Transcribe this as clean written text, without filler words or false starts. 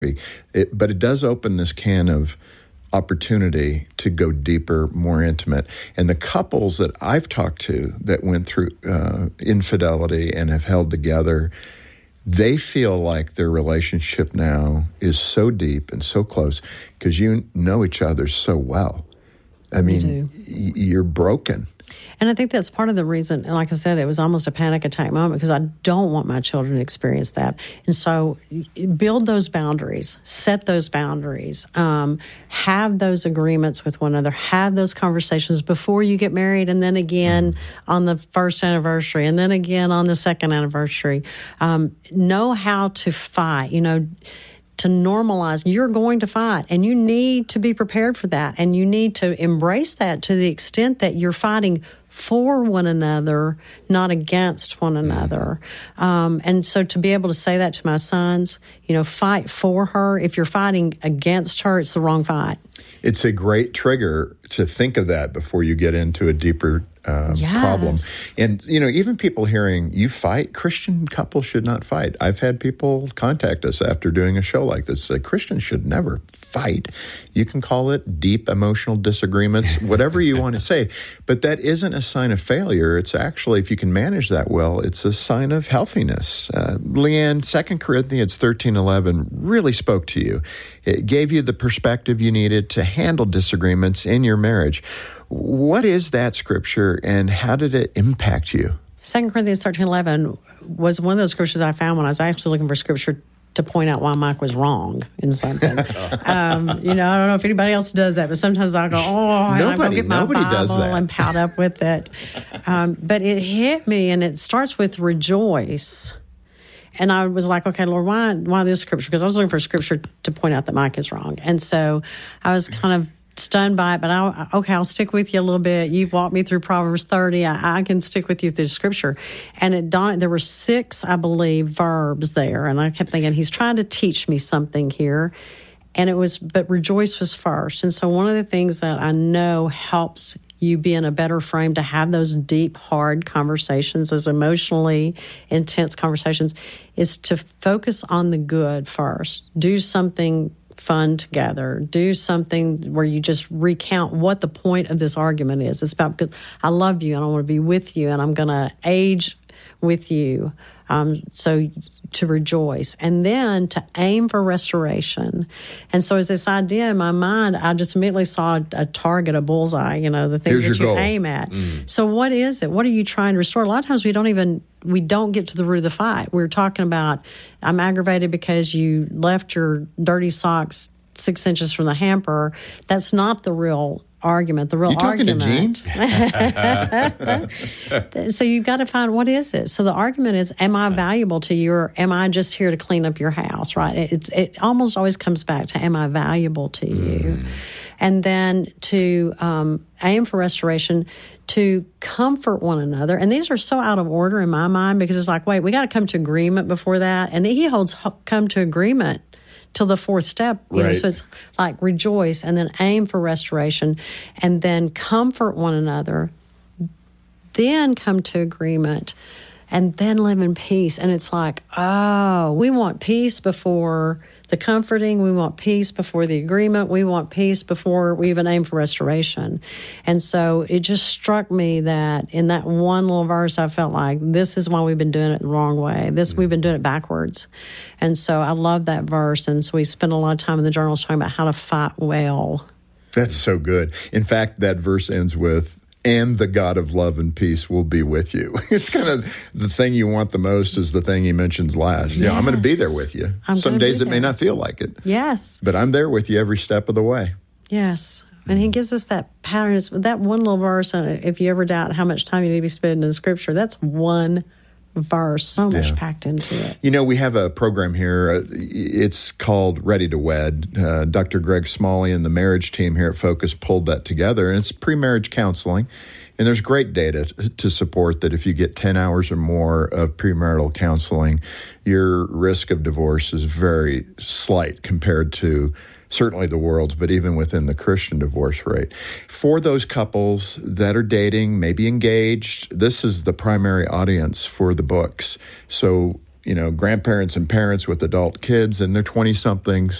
But it does open this can of opportunity to go deeper, more intimate. And the couples that I've talked to that went through infidelity and have held together, they feel like their relationship now is so deep and so close because you know each other so well. I mean, you're broken. And I think that's part of the reason, and like I said, it was almost a panic attack moment because I don't want my children to experience that. And so build those boundaries, set those boundaries, have those agreements with one another, have those conversations before you get married, and then again on the first anniversary, and then again on the second anniversary. Know how to fight, to normalize. You're going to fight, and you need to be prepared for that, and you need to embrace that to the extent that you're fighting for one another, not against one another. And so to be able to say that to my sons, fight for her. If you're fighting against her, it's the wrong fight. It's a great trigger to think of that before you get into a deeper problem. And, even people hearing you fight, Christian couples should not fight. I've had people contact us after doing a show like this, say Christians should never fight. You can call it deep emotional disagreements, whatever you want to say. But that isn't a sign of failure. It's actually, if you can manage that well, it's a sign of healthiness. Leanne, 2 Corinthians 13:11 really spoke to you. It gave you the perspective you needed to handle disagreements in your marriage. What is that scripture, and how did it impact you? 2 Corinthians 13:11 was one of those scriptures I found when I was actually looking for scripture to point out why Mike was wrong in something. I don't know if anybody else does that, but sometimes I'll go, and I go get my Bible and pout up with it. But it hit me, and it starts with rejoice. And I was like, okay, Lord, why this scripture? Because I was looking for scripture to point out that Mike is wrong. And so I was kind of stunned by it, but I'll stick with you a little bit. You've walked me through Proverbs 30. I can stick with you through Scripture. And there were 6, I believe, verbs there. And I kept thinking, he's trying to teach me something here. But rejoice was first. And so one of the things that I know helps you be in a better frame to have those deep, hard conversations, those emotionally intense conversations, is to focus on the good first. Do something fun together. Do something where you just recount what the point of this argument is. It's about, because I love you and I want to be with you and I'm going to age with you. So to rejoice, and then to aim for restoration. And so as this idea in my mind, I just immediately saw a target, a bullseye, the things that you aim at. So what is it? What are you trying to restore? A lot of times we don't get to the root of the fight. We're talking about, I'm aggravated because you left your dirty socks 6 inches from the hamper. That's not the real argument. The real argument. You talking to Gene? So you've got to find, what is it? So the argument is, am I valuable to you, or am I just here to clean up your house, right? It almost always comes back to, am I valuable to you? And then to aim for restoration, to comfort one another. And these are so out of order in my mind, because it's like, wait, we got to come to agreement before that. And he holds come to agreement till the 4th step, right. So it's like rejoice, and then aim for restoration, and then comfort one another, then come to agreement, and then live in peace. And it's like, we want peace before the comforting. We want peace before the agreement. We want peace before we even aim for restoration. And so it just struck me that in that one little verse, I felt like this is why we've been doing it the wrong way. We've been doing it backwards. And so I love that verse. And so we spend a lot of time in the journals talking about how to fight well. That's so good. In fact, that verse ends with, and the God of love and peace will be with you. It's kind of the thing you want the most is the thing he mentions last. Yes. I'm going to be there with you. Some days it may not feel like it. Yes. But I'm there with you every step of the way. Yes. And he gives us that pattern. That one little verse, if you ever doubt how much time you need to be spending in Scripture, that's one verse, so much packed into it. We have a program here. It's called Ready to Wed. Dr. Greg Smalley and the marriage team here at Focus pulled that together, and it's pre-marriage counseling. And there's great data to support that if you get 10 hours or more of premarital counseling, your risk of divorce is very slight compared to certainly the world's, but even within the Christian divorce rate. For those couples that are dating, maybe engaged, this is the primary audience for the books. So grandparents and parents with adult kids, and they're 20-somethings.